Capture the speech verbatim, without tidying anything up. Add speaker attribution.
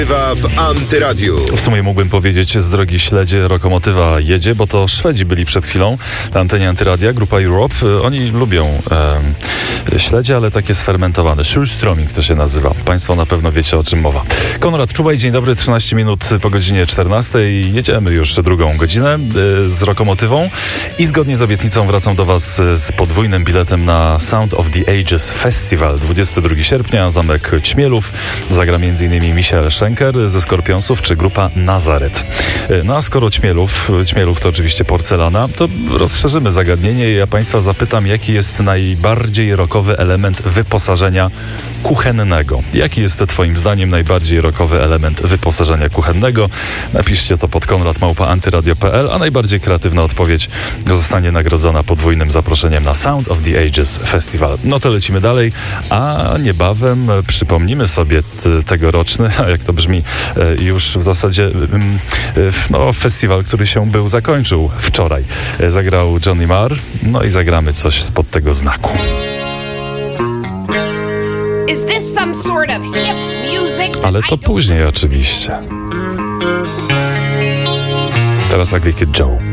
Speaker 1: w Antyradiu.
Speaker 2: W sumie mógłbym powiedzieć, z drogi śledzie lokomotywa jedzie, bo to Szwedzi byli przed chwilą na antenie Antyradia, grupa Europe. Oni lubią e, śledzie, ale takie sfermentowane. Surströmming to się nazywa. Państwo na pewno wiecie, o czym mowa. Konrad Czuwaj, dzień dobry, trzynaście minut po godzinie czternastej. Jedziemy już drugą godzinę e, z lokomotywą i zgodnie z obietnicą wracam do Was z podwójnym biletem na Sound of the Ages Festival. dwudziestego drugiego sierpnia, Zamek Ćmielów. Zagra m.in. Michael Schenker ze Skorpionsów czy grupa Nazaret. No a skoro Ćmielów, Ćmielów to oczywiście porcelana, to rozszerzymy zagadnienie i ja Państwa zapytam, jaki jest najbardziej rockowy element wyposażenia kuchennego. Jaki jest Twoim zdaniem najbardziej rockowy element wyposażenia kuchennego? Napiszcie to pod konrad małpa antyradio kropka p l, a najbardziej kreatywna odpowiedź zostanie nagrodzona podwójnym zaproszeniem na Sound of the Ages Festival. No to lecimy dalej, a niebawem przypomnimy sobie t- tegoroczny, a jak to brzmi, już w zasadzie no, festiwal, który się był zakończył wczoraj. Zagrał Johnny Marr, no i zagramy coś spod tego znaku.
Speaker 3: Is this some sort of hip music?
Speaker 2: Ale to później oczywiście. Teraz jak Wicked Joe.